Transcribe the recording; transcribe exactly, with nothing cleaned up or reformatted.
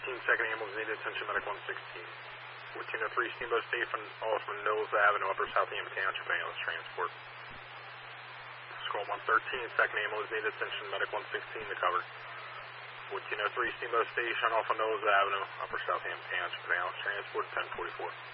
fifteen, second ambulance needed, attention medic one sixteen. fourteen oh three Steamboat Station off Mills Avenue, Upper Southampton Township ambulance transport. Scroll one thirteen, second ambulance needed, attention medic one sixteen to cover. fourteen oh three Steamboat Station off Mills Avenue, Upper Southampton Township ambulance transport, ten forty-four.